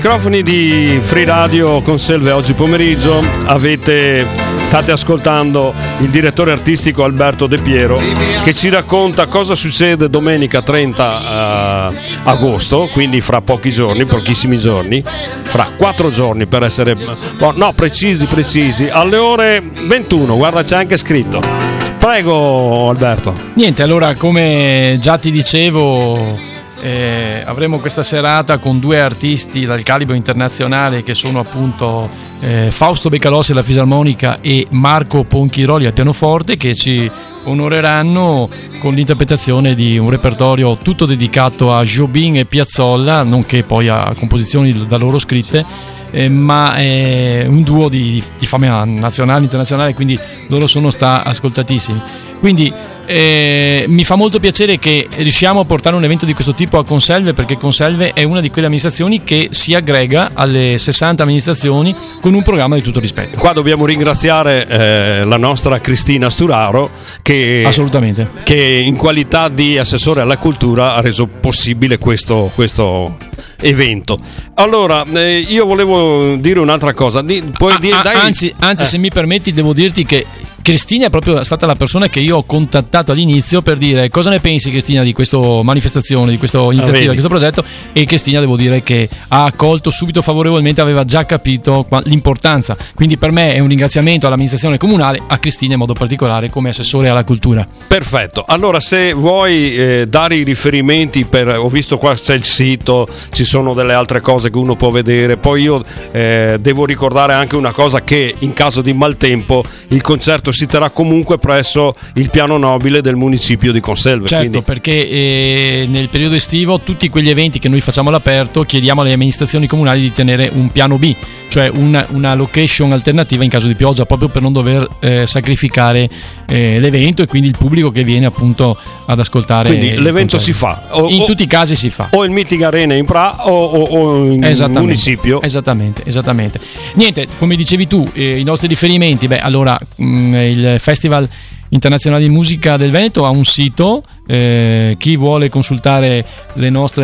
Microfoni di Free Radio Conselve oggi pomeriggio state ascoltando il direttore artistico Alberto De Piero che ci racconta cosa succede domenica 30 agosto, quindi fra pochissimi giorni, fra 4 giorni per essere precisi, alle ore 21, guarda c'è anche scritto. Prego Alberto. Niente, allora come già ti dicevo avremo questa serata con 2 artisti dal calibro internazionale che sono appunto Fausto Becalossi alla fisarmonica e Marco Ponchiroli al pianoforte, che ci onoreranno con l'interpretazione di un repertorio tutto dedicato a Jobim e Piazzolla, nonché poi a composizioni da loro scritte, ma è un duo di fama nazionale e internazionale, quindi loro sono ascoltatissimi. Quindi mi fa molto piacere che riusciamo a portare un evento di questo tipo a Conselve, perché Conselve è una di quelle amministrazioni che si aggrega alle 60 amministrazioni con un programma di tutto rispetto. Qua dobbiamo ringraziare la nostra Cristina Sturaro che assolutamente, che in qualità di assessore alla cultura ha reso possibile questo evento. Allora io volevo dire un'altra cosa. Anzi, se mi permetti, devo dirti che Cristina è proprio stata la persona che io ho contattato all'inizio per dire cosa ne pensi, Cristina, di questa manifestazione, di questa iniziativa, di questo progetto, e Cristina devo dire che ha accolto subito favorevolmente, aveva già capito l'importanza, quindi per me è un ringraziamento all'amministrazione comunale, a Cristina in modo particolare come assessore alla cultura. Perfetto, allora se vuoi dare i riferimenti ho visto qua c'è il sito, ci sono delle altre cose che uno può vedere, poi io devo ricordare anche una cosa, che in caso di maltempo il concerto si terrà comunque presso il piano nobile del municipio di Conselve. Certo, quindi perché nel periodo estivo tutti quegli eventi che noi facciamo all'aperto chiediamo alle amministrazioni comunali di tenere un piano B, cioè una location alternativa in caso di pioggia, proprio per non dover sacrificare l'evento e quindi il pubblico che viene appunto ad ascoltare. Quindi l'evento si fa in tutti i casi si fa o il Meeting Arena in Pra o in municipio. Esattamente. Niente, come dicevi tu, i nostri riferimenti, allora il Festival Internazionale di Musica del Veneto ha un sito, chi vuole consultare la nostra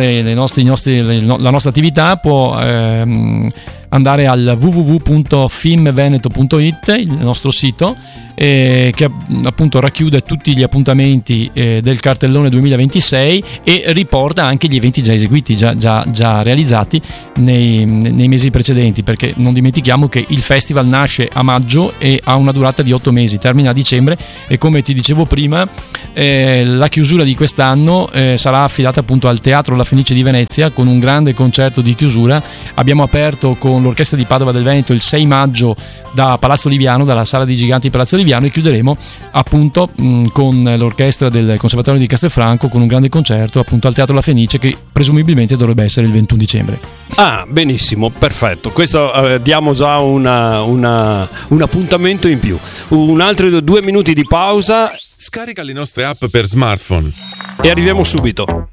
attività può andare al www.filmveneto.it, il nostro sito, che appunto racchiude tutti gli appuntamenti del cartellone 2026 e riporta anche gli eventi già eseguiti, già realizzati nei mesi precedenti, perché non dimentichiamo che il festival nasce a maggio e ha una durata di 8 mesi, termina a dicembre, e come ti dicevo prima la chiusura di quest'anno sarà affidata appunto al Teatro La Fenice di Venezia con un grande concerto di chiusura. Abbiamo aperto con l'Orchestra di Padova del Veneto il 6 maggio da Palazzo Liviano, dalla Sala dei Giganti di Palazzo Liviano, e chiuderemo appunto con l'orchestra del Conservatorio di Castelfranco con un grande concerto appunto al Teatro La Fenice, che presumibilmente dovrebbe essere il 21 dicembre. Benissimo, perfetto. Questo diamo già un appuntamento in più. Un altro 2 minuti di pausa. Scarica le nostre app per smartphone e arriviamo subito.